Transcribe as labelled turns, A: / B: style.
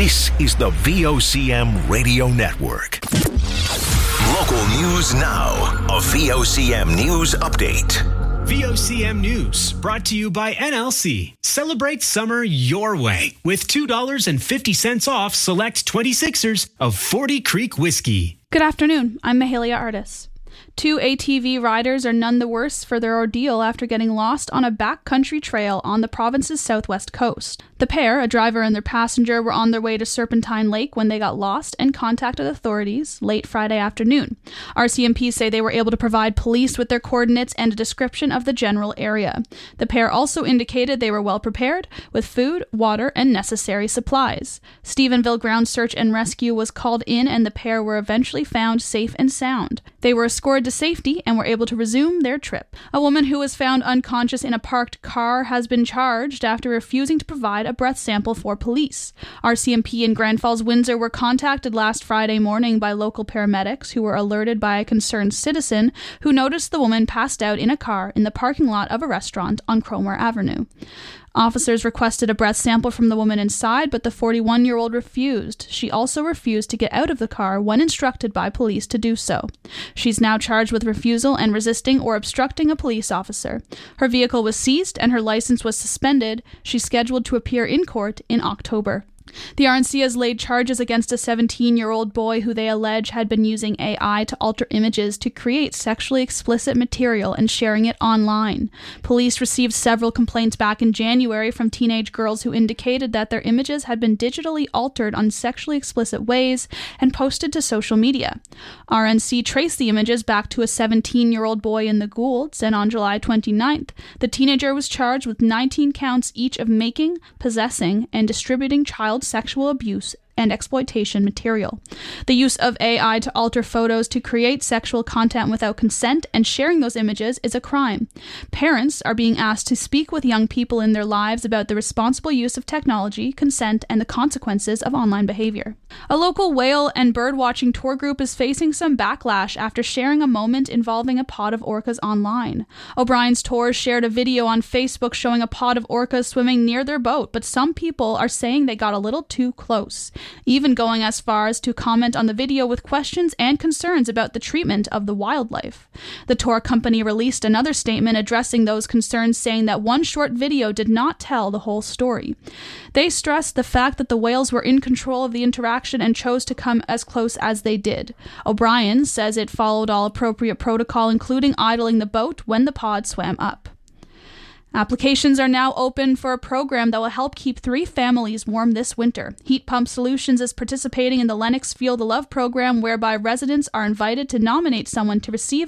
A: This is the VOCM Radio Network. Local news now. A VOCM News Update.
B: VOCM News, brought to you by NLC. Celebrate summer your way with $2.50 off select 26ers of 40 Creek Whiskey.
C: Good afternoon. I'm Mahalia Artis. 2 ATV riders are none the worse for their ordeal after getting lost on a backcountry trail on the province's southwest coast. The pair, a driver and their passenger, were on their way to Serpentine Lake when they got lost and contacted authorities late Friday afternoon. RCMP say they were able to provide police with their coordinates and a description of the general area. The pair also indicated they were well prepared with food, water, and necessary supplies. Stephenville Ground Search and Rescue was called in and the pair were eventually found safe and sound. They were escorted to safety and were able to resume their trip. A woman who was found unconscious in a parked car has been charged after refusing to provide a breath sample for police. RCMP in Grand Falls, Windsor were contacted last Friday morning by local paramedics who were alerted by a concerned citizen who noticed the woman passed out in a car in the parking lot of a restaurant on Cromer Avenue. Officers requested a breath sample from the woman inside, but the 41-year-old refused. She also refused to get out of the car when instructed by police to do so. She's now charged with refusal and resisting or obstructing a police officer. Her vehicle was seized and her license was suspended. She's scheduled to appear in court in October. The RNC has laid charges against a 17-year-old boy who they allege had been using AI to alter images to create sexually explicit material and sharing it online. Police received several complaints back in January from teenage girls who indicated that their images had been digitally altered on sexually explicit ways and posted to social media. RNC traced the images back to a 17-year-old boy in the Goulds, and on July 29th, the teenager was charged with 19 counts each of making, possessing, and distributing child sexual abuse and exploitation material. The use of AI to alter photos to create sexual content without consent and sharing those images is a crime. Parents are being asked to speak with young people in their lives about the responsible use of technology, consent, and the consequences of online behavior. A local whale and bird-watching tour group is facing some backlash after sharing a moment involving a pod of orcas online. O'Brien's Tours shared a video on Facebook showing a pod of orcas swimming near their boat, but some people are saying they got a little too close, even going as far as to comment on the video with questions and concerns about the treatment of the wildlife. The tour company released another statement addressing those concerns, saying that one short video did not tell the whole story. They stressed the fact that the whales were in control of the interaction and chose to come as close as they did. O'Brien says it followed all appropriate protocol, including idling the boat when the pod swam up. Applications are now open for a program that will help keep 3 families warm this winter. Heat Pump Solutions is participating in the Lennox Feel the Love program, whereby residents are invited to nominate someone to receive